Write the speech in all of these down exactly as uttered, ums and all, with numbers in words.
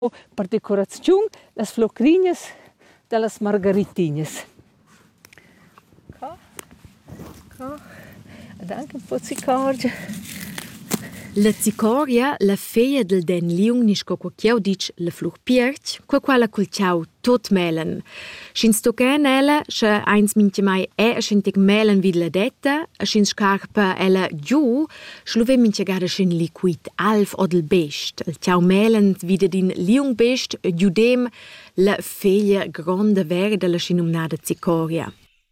per decorazione las flocrinhas de las margaritinhas. Qua, qua, ed anche un po' zicorgia. La zicoria, la feia del den liung nisco qua chiau dic la flur pierch, qua qua la culciau tot melen. Schins tocan ella, sche eins mintje mai e a schintig melen vid la detta, a schins scarpa ella giù, schluve mintje gada schin liquid alf odel best. El ciau melen vide din liung best, giudem la feia gronda verde la schinumnada zicoria.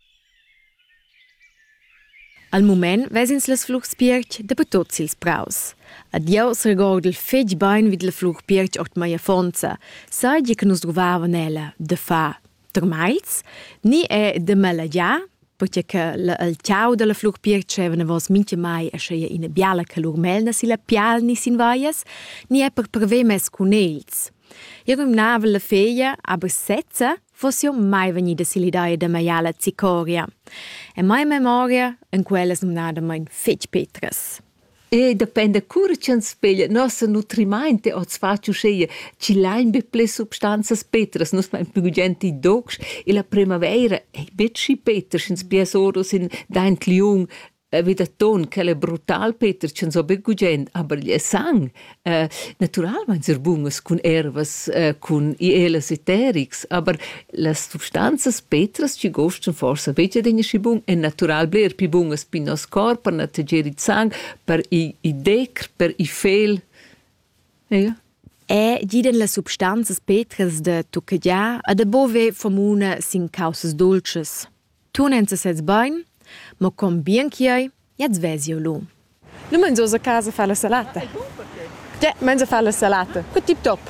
Al moment vesins las flurs pierch de tots ils praus. Adieu se regord il fetg bain vid la flur pierch ort maia fonza, sai che nus trovavan ella de fa termails, ni è de malagia, perché che il ciao della flur pierch evana vos mintje mai a scheia ina biala calur melna si la pial ni sin vaias, ni è per preve mes cunels. Io nava la feia, aber setza, fosse mai venida si l'idea de maiala zicoria. E mai memoria in quelles numnada mein fetg Petras. E depende cura ci speglia, nostra nutrimento o faccio sceia, ci lain be ple substanzas Petras, nus mein più gente dogs e la primavera, e betci Petras, in spiesoros in daint liung, veda ton che è brutal Peter ci so be gugent aber gli sang uh, naturalmente ser bungas con ervas uh, con ielas eterics aber las substanzas Petras ci gostan forsa vece degna ci bung e natural bler pi bungas pi nos corp per nategeri sang per i, i decr per i fel ja. E giden la substanzas Petras de tuccagia a de bove famuna sin causas dolces. Tu nenza sez bain ma con bianchiai, jetzt vesio lu. Nu menzo a casa fa la salata. Ja, menzo fa la salata. Che tip top.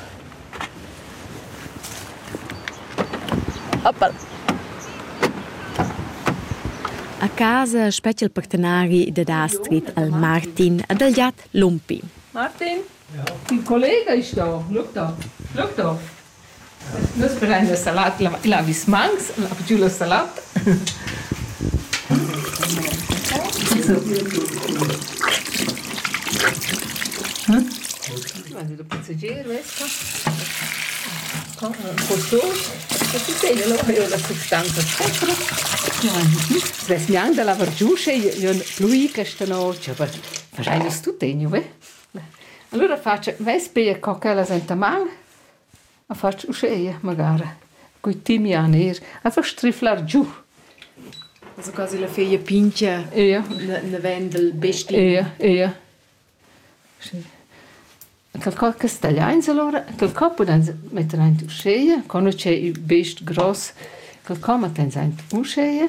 Oppal. A casa specchia il partenari de Astrid al Martin ad al Giat Lumpi. Martin? Ja. Il collega ist da. Look da. Look da. Nus per la salata, la, la vis mangs, la giù la salata. Quando lo passeggero questo con un costoso e ti sei lo la sostanza sempre se smiang della vergiusce io lui che sta noce per fai sto tegno ve allora faccio vespe e coccala senta man a faccio uscire magari coi timianer a fa striflar giù. Also quasi la feia pincha ja. ne vendel besti. Ja, ja. Qualcosa che stagliains allora, qualcosa potens mettere in uscire, quando c'è il best gross, qualcosa mettens in uscire.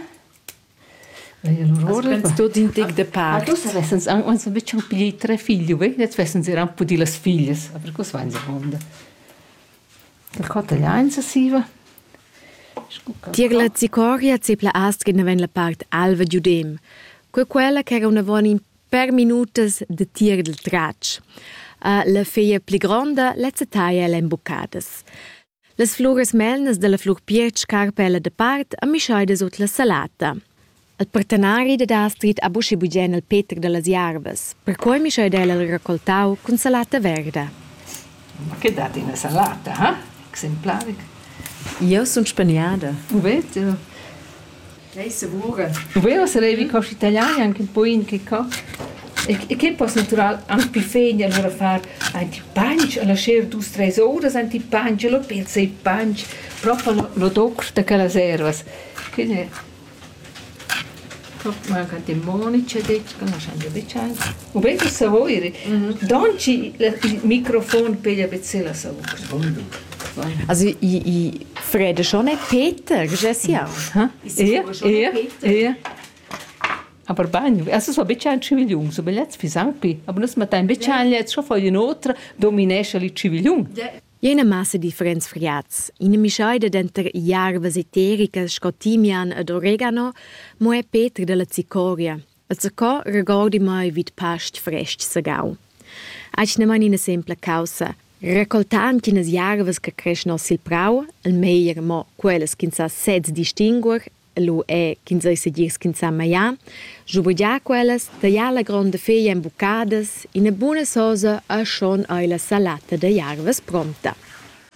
Also kannst du den Tag de Park. Ah, das wissen sie, uns ein bisschen pigliare tre figli, ve? Jetzt wissen sie ein po' di las figlias, aber was wollen sie wonder. Qualcosa tagliains siva. Tier la zicoria cepla Astrid ne ven la part alva giudem. Que quella che era una voni per minutas de tier del trach. Uh, la feia pli gronda letza taia le imbucades. Las flores melnas de la flor pierch carpella de part a mischaida sot la salata. Il partenari de Astrid a busci bugen al Peter de las Jarvas, per cui mischaida el raccoltau con salata verde. Ma che date una salata, eh? Exemplaric. Io sono spaniata. Vedi? Lei savura. Vedi, sarevi così italiani anche un po' in che co. E, e che posso naturale anche più fegna allora fare anche panci, alla scera due tre ore, anche panci, lo pensa i panci, proprio lo, lo doctor da quella servas. Quindi è proprio anche i monici, che lasciamo di ciao. Vedi, savore. Donci il microfono per gli abezzeli la savore. Also, ich, ich frede schon nicht Peter, ist ja. Ja, ja, ja. Aber bagno, also so ein bisschen Civigliung, so belletz fi sanpi, aber nus ma ein bisschen jetzt schon voll un'altra dominesce li Civigliung. Jena massa differenz friats. In mischaida denter jarvas etericas scotimian ad oregano, mo è Peter della zicoria. Also co ricordi mai vid past frest sagau. Ach ne man in semple causa. Raccoltant in as jarvas che crescono sil prau, al meier mo quelles kinsa seds distinguer, lo è kinsa segirs kinsa maia, jubugia quelles tagliar la gronda feia in bucadas, in a buona sosa a schon ai la salata de jarvas pronta.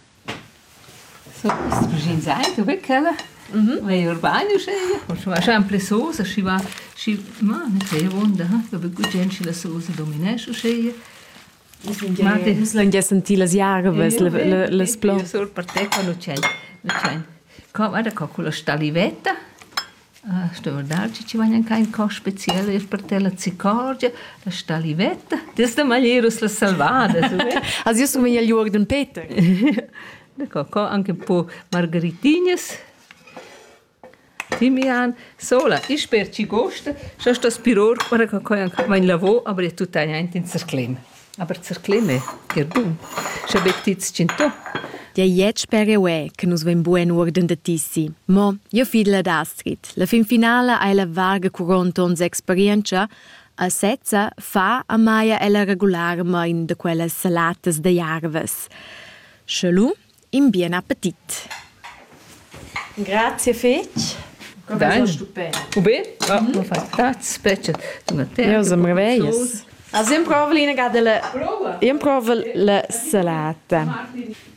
So, ist bestimmt sein, du weißt, Kelle? Mhm. Weil urbano scheia, und schon sempre sosa, si va, si, ma, ne sei wunda, ha, aber gut gente la sosa dominesce scheia. Ma te nus l'han già sentito le jarves, le le le splo. Io solo per te quando c'è, non c'è. Come guarda con la stalivetta. Ah, sto guardando, ci vogliono anche un co speciale per te la cicordia, la stalivetta. Das da maniera la salvada, so bene. Also io sono gli Jordan Peter. Ecco, anche un po' margaritinhas. Timian, sola, ich spero ci gusta. Schon sto spiror, guarda che anche mein lavoro, aber è tutta niente in zerclem. Aber zerclem, che buon. Schon bettiz cinto. Ja, jetzt spero ue che nus ven buen orden de tissi. Mo, io fidela ad Astrid. La fin finale ha la varga quaranta ons experienza, a setza fa a maia ella regulare mein de quelle salatas de jarves. Chalou, in bien appetit. Grazie Fetch. Dai. Stupendo. U bene? Oh, mm-hmm. Fa grazie, specie. Ja, so meraviglios. Also io provo l'ina gada la Prova. io provo la salata.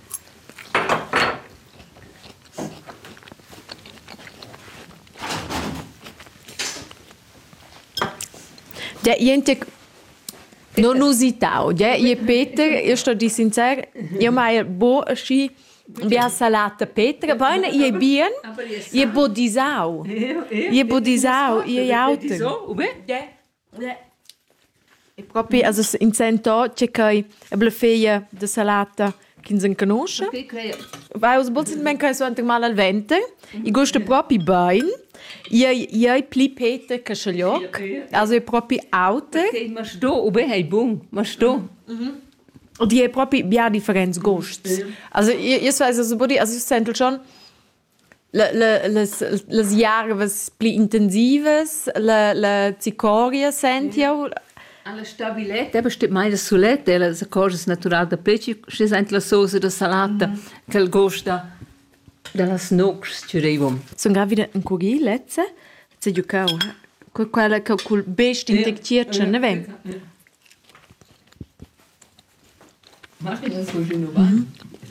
Ja, gente non usitao, ja, io Peter, io sto di sincero, io mai bo schi bia salata Peter, poi io bien, io bo disau. Io bo disau, io auto. U bene? Ja. Ja. E proprio, also in cento c'è che è la feia di salata che si conosce. Vai us bolsin men che so anche mal al vento. I gusto proprio bene. Io io pli Peter che scegliok. Also è proprio auto. Ma sto, u bene, è buon, ma sto. Und die è proprio bia differenz gusts. Also io io so also body, also ich sento schon le le les les jarves pli intensives, le le cicoria sentio. Alla stabiletta, eben steht meine Sulette, la cosa naturale da peci, c'è sempre la sauce da salata, che il gusto della snox, ci arrivo. Sono già wieder un cugì, lezze, se giocavo, quella che col best integtierce, ne vem. Ma che non so giù no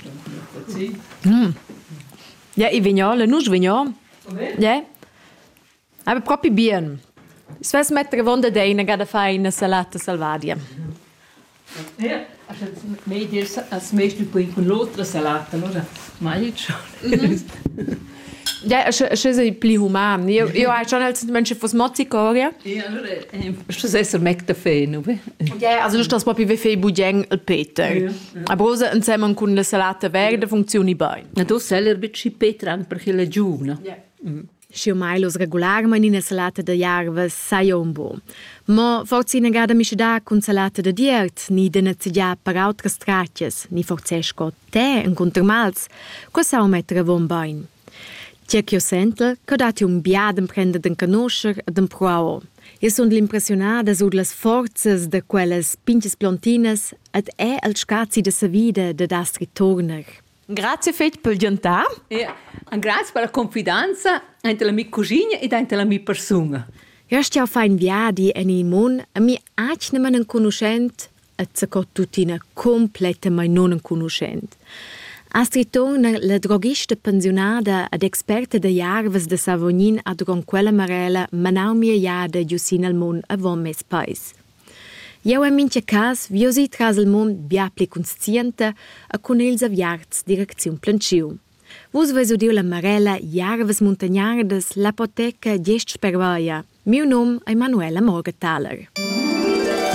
Ja, i vignole, nu svigno. Ja. Aber proprio bien. Si fa mettere vonda deina gada fai una salata salvadia. Ja, also medir als meist poi con l'altra salata, allora mai schon. Ja, es ist ein pli human. Io io hai schon als Mensch fürs Mozzicoria. Ja, allora sto esser mecta fe, no be. Ja, also du stehst proprio wie fei budgeng al Peter. Aber rosa insieme con la salata verde funzioni bene. Na do seller bitchi petran perché la giù, no? Ja. Scio mai los regularmein in salata de jarves saiombo. Mo forse in gada misce da con salata de diert, ni de nezia per altre straccias, ni forse sco te en contermals, qua sau mettere von bain. C'è che io sento che dati un biad prende den conoscer e den proao. Io sono l'impressionata su le forze de quelles pinches plantinas ed è al scazzi de sa vida de Astrid Turner. Grazie Fetch per il giantà. Ja, un grazie per la confidenza entre la mia cugina e entre la mia persona. Io sto a fare un viadi e in mon a mi acne un conoscent e zacco tutina completamente non un conoscent. Astrid Turner, la drogista pensionata ed esperta de jarves de Savognin ad con quella marella manau mia jada giusin al mon a von mes pais. Io in mince cas, vi osi tras il mon biapli consciente a con ils aviarts direzione planciu. Vos veso dio la marella jarves montagnardes l'apoteca gest spervaia. Mio nom è Manuela Morgenthaler.